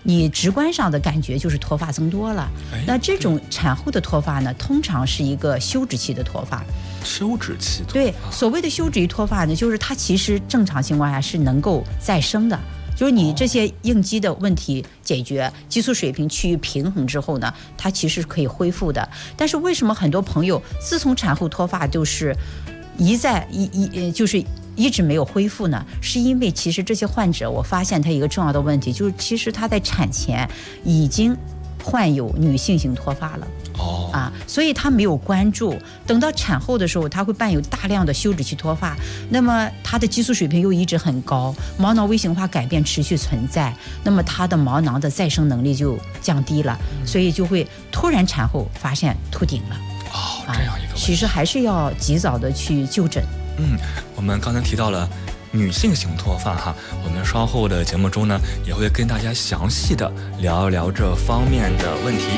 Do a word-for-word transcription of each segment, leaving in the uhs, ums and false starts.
你直观上的感觉就是脱发增多了。那这种产后的脱发呢，通常是一个休止期的脱发。 休止期脱发， 对，所谓的休止期脱发呢，就是它其实正常情况下是能够再生的。就是你这些应激的问题解决，激素水平趋于平衡之后呢，它其实是可以恢复的。但是为什么很多朋友自从产后脱发就是一再一一就是一直没有恢复呢？是因为其实这些患者，我发现他一个重要的问题就是，其实他在产前已经患有女性型脱发了。 哦啊，所以他没有关注，等到产后的时候，他会伴有大量的休止期脱发，那么他的激素水平又一直很高，毛囊微型化改变持续存在，那么他的毛囊的再生能力就降低了，所以就会突然产后发现秃顶了。 哦，这样一个问题， 其实还是要及早的去就诊。 嗯，我们刚才提到了女性型脱发哈，我们稍后的节目中呢，也会跟大家详细的聊一聊这方面的问题。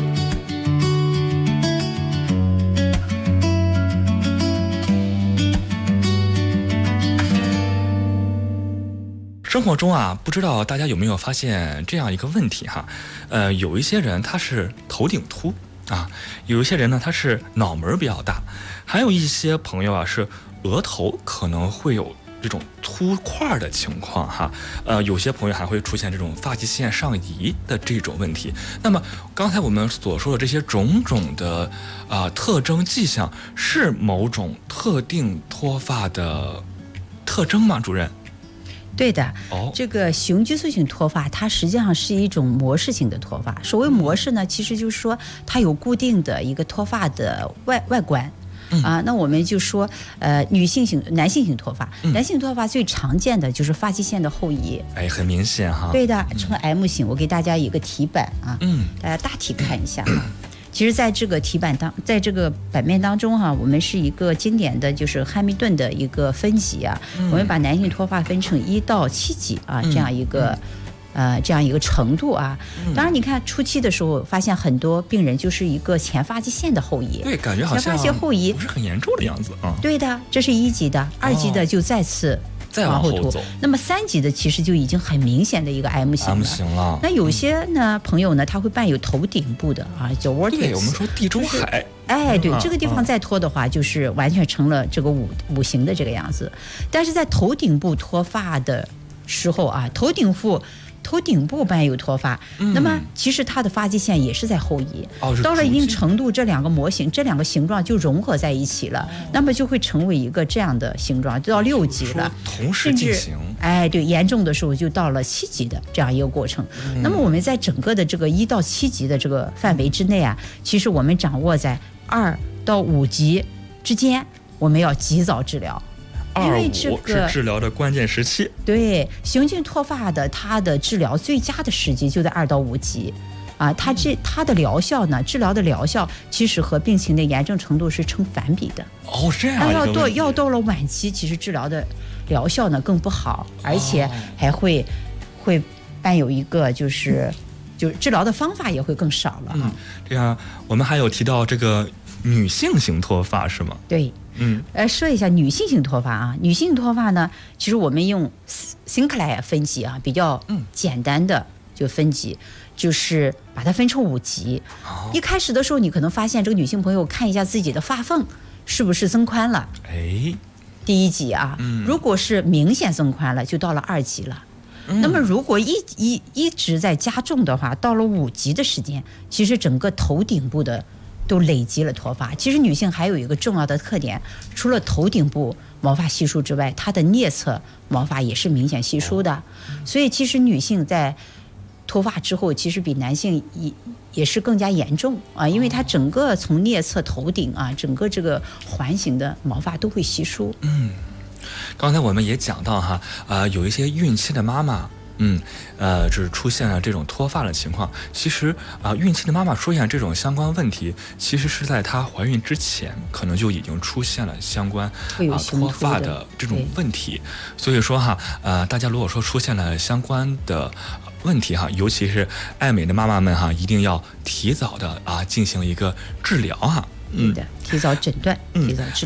生活中啊，不知道大家有没有发现这样一个问题哈，呃，有一些人他是头顶秃啊，有一些人呢他是脑门比较大，还有一些朋友啊是额头可能会有这种秃块的情况哈，呃，有些朋友还会出现这种发际线上移的这种问题。那么刚才我们所说的这些种种的啊、呃、特征迹象，是某种特定脱发的特征吗，主任？ 对的， 哦， 这个雄激素性脱发，它实际上是一种模式性的脱发。所谓模式呢，其实就是说它有固定的一个脱发的外外观。啊，那我们就说，呃，女性型、男性型脱发， 嗯、 男性脱发最常见的就是发际线的后移， 哎，很明显哈。 对的，呈 M 型。我给大家一个题板啊， 嗯， 大家大体看一下。其实在这个题板当，在这个版面当中哈、啊，我们是一个经典的就是汉密顿的一个分级啊，嗯、我们把男性脱发分成一到七级啊，这样一个。嗯呃，这样一个程度啊，当然你看初期的时候，发现很多病人就是一个前发际线的后移， 对，感觉好像前发际后移不是很严重的样子啊。 对的，这是一级的，二级的就再次再往后走。 那么三级的其实就已经很明显的一个 M 型了。 M 型了。 那有些呢朋友呢，他会伴有头顶部的啊，叫 vortex。 对，我们说地中海。就是、 哎，对，这个地方再脱的话，就是完全成了这个五五行的这个样子。但是在头顶部脱发的时候啊，头顶部。头顶部伴有脱发、嗯，那么其实它的发际线也是在后移、哦、到了一定程度，这两个模型、这两个形状就融合在一起了，哦、那么就会成为一个这样的形状，就到六级了， 同时进行。 哎，对，严重的时候就到了七级的这样一个过程。嗯、那么我们在整个的这个一到七级的这个范围之内啊，其实我们掌握在二到五级之间，我们要及早治疗。因为这个是治疗的关键时期。 对，雄性脱发的它的治疗最佳的时机就在二到五级，啊，它这它的疗效呢，治疗的疗效其实和病情的严重程度是成反比的。 哦，这样。 要到要到了晚期，其实治疗的疗效呢更不好，而且还会、哦、会伴有一个就是就是治疗的方法也会更少了。 嗯，这样我们还有提到这个女性型脱发是吗？ 对。嗯，呃，说一下女性性脱发啊，女性脱发呢，其实我们用 Sinclair 分级啊，比较简单的就分级，就是把它分成五级。哦、一开始的时候，你可能发现这个女性朋友看一下自己的发缝是不是增宽了， 哎， 第一级啊，嗯、如果是明显增宽了，就到了二级了。嗯、那么如果一一一直在加重的话，到了五级的时间，其实整个头顶部的。都累积了脱发。其实女性还有一个重要的特点，除了头顶部毛发稀疏之外，她的颞侧毛发也是明显稀疏的。所以其实女性在脱发之后，其实比男性也也是更加严重啊，因为它整个从颞侧、头顶啊，整个这个环形的毛发都会稀疏。 嗯，刚才我们也讲到哈，呃，有一些孕期的妈妈。嗯，呃，就是出现了这种脱发的情况。其实啊、呃，孕期的妈妈出现这种相关问题，其实是在她怀孕之前，可能就已经出现了相关啊、呃、脱发的这种问题。所以说哈，呃，大家如果说出现了相关的问题哈，尤其是爱美的妈妈们哈，一定要提早的啊进行一个治疗哈。 嗯的，提早诊断，提早治疗。 嗯呃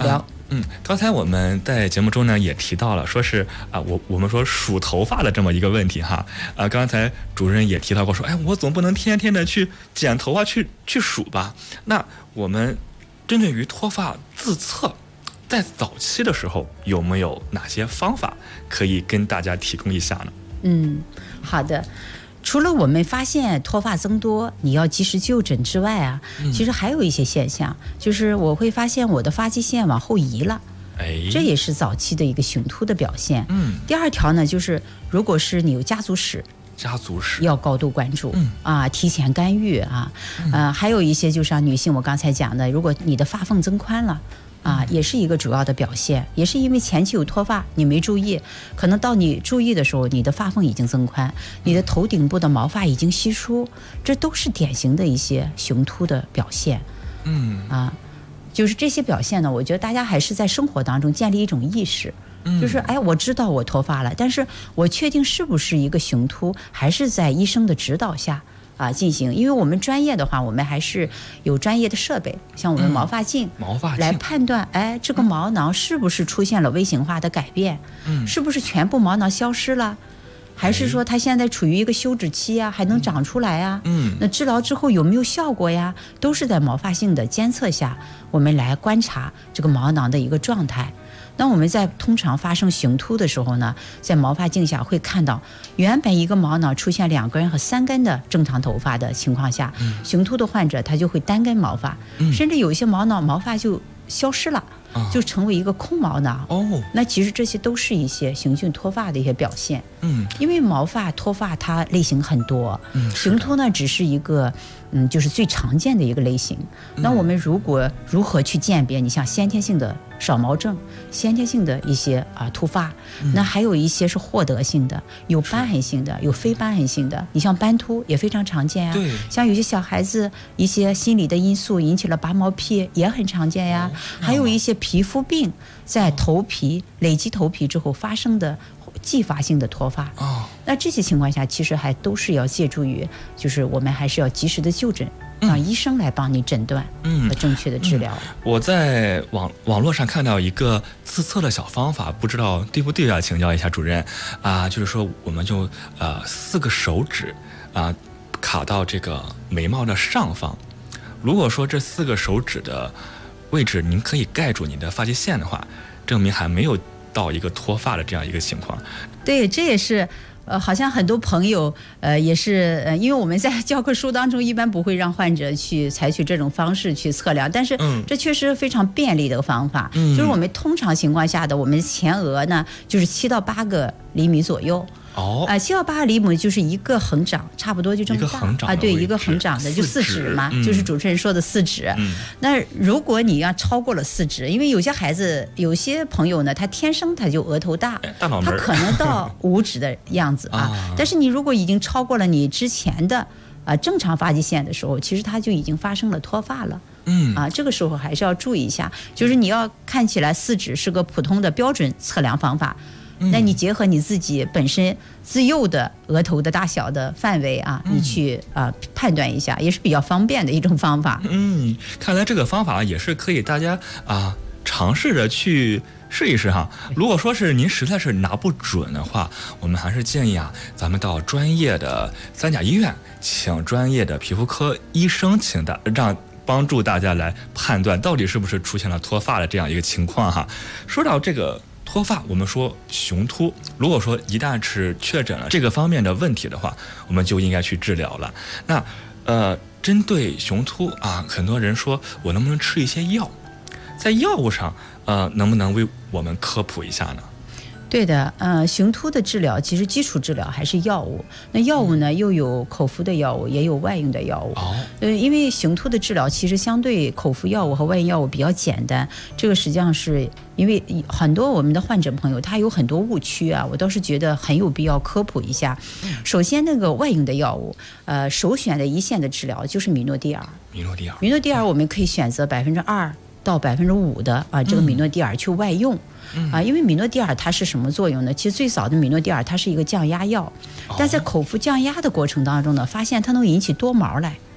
嗯，刚才我们在节目中呢也提到了，说是啊，我我们说数头发的这么一个问题哈。啊，刚才主任也提到过说，哎，我总不能天天的去剪头发去去数吧？那我们针对于脱发自测，在早期的时候有没有哪些方法可以跟大家提供一下呢？ 嗯，好的。除了我们发现脱发增多，你要及时就诊之外啊，嗯、其实还有一些现象，就是我会发现我的发际线往后移了， 哎， 这也是早期的一个雄秃的表现。 嗯， 第二条呢，就是如果是你有家族史， 家族史要高度关注， 嗯啊，提前干预啊，嗯、呃，还有一些就像女性，我刚才讲的，如果你的发缝增宽了。啊，也是一个主要的表现，也是因为前期有脱发，你没注意，可能到你注意的时候，你的发缝已经增宽，你的头顶部的毛发已经稀疏，这都是典型的一些雄秃的表现。 嗯， 啊，就是这些表现呢，我觉得大家还是在生活当中建立一种意识， 嗯、 就是哎，我知道我脱发了，但是我确定是不是一个雄秃，还是在医生的指导下。啊，进行，因为我们专业的话，我们还是有专业的设备，像我们毛发镜， 嗯、毛发镜来判断，哎，这个毛囊是不是出现了微型化的改变， 嗯， 是不是全部毛囊消失了，还是说它现在处于一个休止期啊，还能长出来啊？ 嗯， 那治疗之后有没有效果呀？都是在毛发镜的监测下，我们来观察这个毛囊的一个状态。那我们在通常发生雄秃的时候呢，在毛发镜下会看到，原本一个毛囊出现两根和三根的正常头发的情况下， 嗯、 雄秃的患者他就会单根毛发， 嗯、 甚至有一些毛囊毛发就消失了。就成为一个空毛囊哦， 那其实这些都是一些雄性脱发的一些表现。 嗯， 因为毛发脱发它类型很多， 嗯， 雄秃呢只是一个，嗯，就是最常见的一个类型。 嗯、 那我们如果如何去鉴别？你像先天性的少毛症，先天性的一些啊秃发， 嗯、 那还有一些是获得性的，有瘢痕性的，有非瘢痕性的。你像斑秃也非常常见呀， 对， 像有些小孩子一些心理的因素引起了拔毛癖也很常见呀，哦、还有一些皮肤病在头皮累积头皮之后发生的继发性的脱发。 哦， 那这些情况下其实还都是要借助于，就是我们还是要及时的就诊，让、嗯、医生来帮你诊断和正确的治疗。 嗯嗯、我在网网络上看到一个自测的小方法，不知道对不对啊？请教一下主任啊，就是说我们就呃四个手指啊卡到这个眉毛的上方，如果说这四个手指的位置您可以盖住你的发际线的话，证明还没有到一个脱发的这样一个情况。 对，这也是呃，好像很多朋友呃也是呃，因为我们在教科书当中一般不会让患者去采取这种方式去测量，但是这确实非常便利的方法。嗯，就是我们通常情况下的，我们前额呢就是七到八个厘米左右。 哦， 啊、呃，七到八厘米就是一个横掌，差不多就这么大啊，对，一个横掌的就四指嘛， 嗯、 就是主持人说的四指。 嗯、 那如果你要超过了四指，因为有些孩子、有些朋友呢，他天生他就额头大， 大脑门他可能到五指的样子啊。 啊但是你如果已经超过了你之前的啊、呃、正常发际线的时候，其实它就已经发生了脱发了。 嗯啊，这个时候还是要注意一下，就是你要看起来四指是个普通的标准测量方法。那你结合你自己本身自幼的额头的大小的范围啊，你去啊、呃、判断一下，也是比较方便的一种方法。 嗯，看来这个方法也是可以大家啊尝试着去试一试哈。如果说是您实在是拿不准的话，我们还是建议啊，咱们到专业的三甲医院，请专业的皮肤科医生，请大让帮助大家来判断到底是不是出现了脱发的这样一个情况哈。说到这个脱发，我们说雄秃，如果说一旦是确诊了这个方面的问题的话，我们就应该去治疗了。那呃，针对雄秃啊，很多人说我能不能吃一些药？在药物上，呃，能不能为我们科普一下呢？ 对的，呃，雄秃的治疗其实基础治疗还是药物。那药物呢，又有口服的药物，也有外用的药物。 哦， 呃，因为雄秃的治疗其实相对口服药物和外用药物比较简单。这个实际上是因为很多我们的患者朋友他有很多误区啊，我倒是觉得很有必要科普一下。首先，那个外用的药物，呃，首选的一线的治疗就是米诺地尔。 米诺地尔， 米诺地尔我们可以选择百分之二到百分之五的啊，这个米诺地尔去外用。 嗯、 啊，因为米诺地尔它是什么作用呢？其实最早的米诺地尔它是一个降压药，但在口服降压的过程当中呢，发现它能引起多毛来。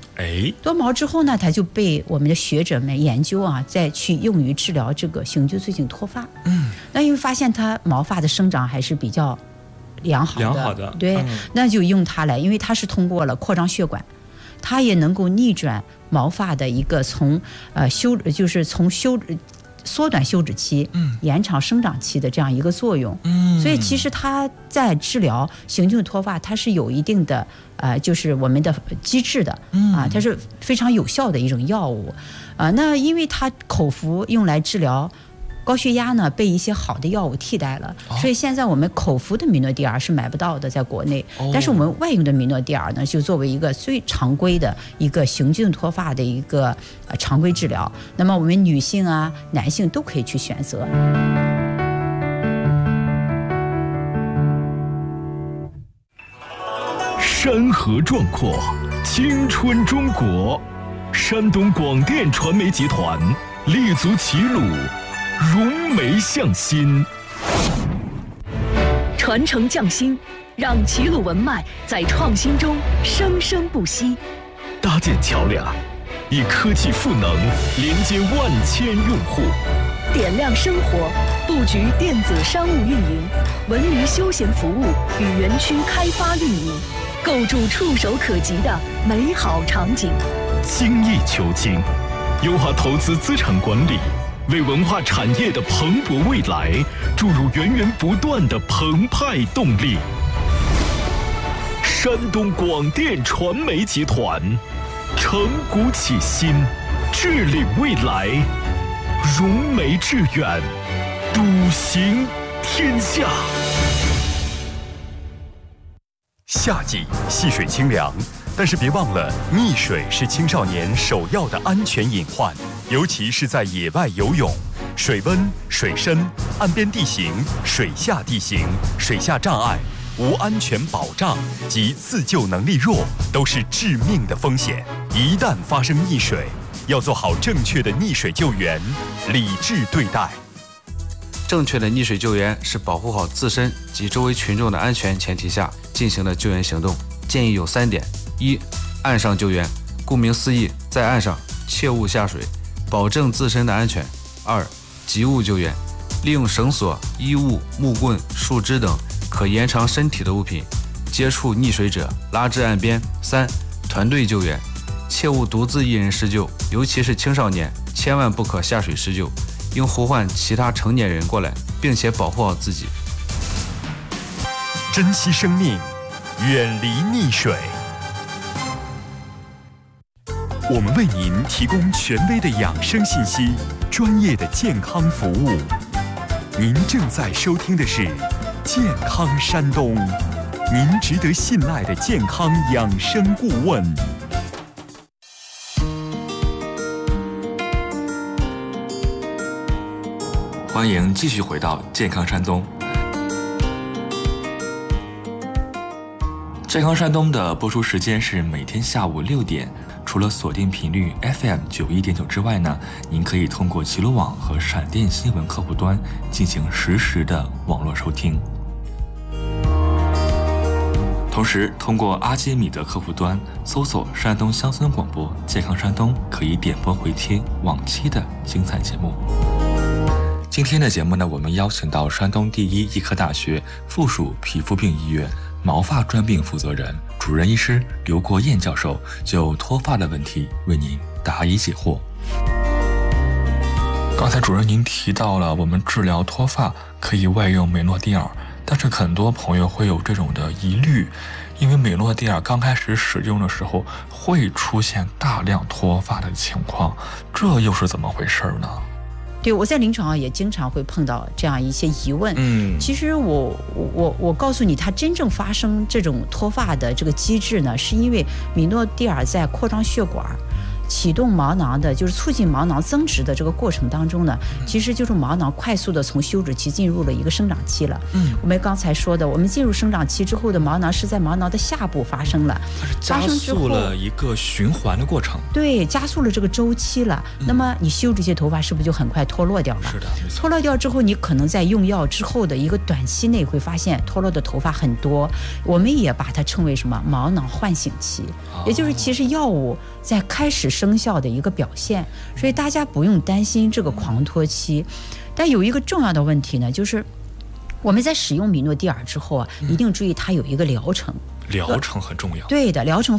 哎， 多毛之后呢，它就被我们的学者们研究啊，再去用于治疗这个雄激素性脱发。 嗯， 那因为发现它毛发的生长还是比较良好的， 良好的， 对、 嗯， 那就用它来，因为它是通过了扩张血管，它也能够逆转毛发的一个从呃休，就是从休。缩短休止期， 嗯， 延长生长期的这样一个作用， 嗯， 所以其实它在治疗雄激素脱发，它是有一定的呃，就是我们的机制的， 嗯啊，它是非常有效的一种药物，啊，那因为它口服用来治疗高血压呢，被一些好的药物替代了， 哦、 所以现在我们口服的米诺地尔是买不到的，在国内。 哦、 但是我们外用的米诺地尔呢，就作为一个最常规的一个雄激素脱发的一个呃常规治疗。那么我们女性啊、男性都可以去选择。 山河壮阔，青春中国，山东广电传媒集团立足齐鲁，融媒向心， 传承匠心，让齐鲁文脉在创新中生生不息。 搭建桥梁，以科技赋能连接万千用户。 点亮生活，布局电子商务运营、文娱休闲服务与园区开发运营，构筑触手可及的美好场景。 精益求精，优化投资资产管理，为文化产业的蓬勃未来注入源源不断的澎湃动力。山东广电传媒集团，承股启新，治理未来，融媒致远，笃行天下。 夏季戏水清凉，但是别忘了，溺水是青少年首要的安全隐患，尤其是在野外游泳，水温、水深、岸边地形、水下地形、水下障碍、无安全保障及自救能力弱，都是致命的风险。一旦发生溺水，要做好正确的溺水救援，理智对待。 正确的溺水救援是保护好自身及周围群众的安全前提下进行的救援行动。建议有三点：一、岸上救援，顾名思义，在岸上切勿下水，保证自身的安全。二、及物救援，利用绳索、衣物、木棍、树枝等可延长身体的物品，接触溺水者拉至岸边。三、团队救援，切勿独自一人施救，尤其是青少年，千万不可下水施救，应呼唤其他成年人过来，并且保护好自己。 珍惜生命，远离溺水。我们为您提供权威的养生信息，专业的健康服务。您正在收听的是健康山东，您值得信赖的健康养生顾问。 欢迎继续回到健康山东。健康山东的播出时间是每天下午六点。除了锁定频率 F M 九一点九之外呢，您可以通过齐鲁网和闪电新闻客户端进行实时的网络收听。同时，通过阿基米德客户端搜索山东乡村广播健康山东，可以点播回听往期的精彩节目。今天的节目呢，我们邀请到山东第一医科大学附属皮肤病医院毛发专病负责人、主任医师刘国燕教授就脱发的问题为您答疑解惑。刚才主任您提到了我们治疗脱发可以外用美诺地尔，但是很多朋友会有这种的疑虑，因为美诺地尔刚开始使用的时候会出现大量脱发的情况，这又是怎么回事呢？ 对，我在临床也经常会碰到这样一些疑问。 嗯， 其实我我我告诉你，它真正发生这种脱发的这个机制呢，是因为米诺地尔在扩张血管， 启动毛囊的，就是促进毛囊增殖的这个过程当中呢，其实就是毛囊快速的从休止期进入了一个生长期了。嗯，我们刚才说的，我们进入生长期之后的毛囊是在毛囊的下部发生了， 它是加速了一个循环的过程。 对，加速了这个周期了。嗯、那么你休这些头发是不是就很快脱落掉了？ 是的， 脱落掉之后，你可能在用药之后的一个短期内会发现脱落的头发很多，我们也把它称为什么毛囊唤醒期，哦、也就是其实药物在开始生效的一个表现，所以大家不用担心这个狂脱期。但有一个重要的问题呢，就是我们在使用米诺地尔之后啊，一定注意它有一个疗程。 疗程很重要。 对的，疗程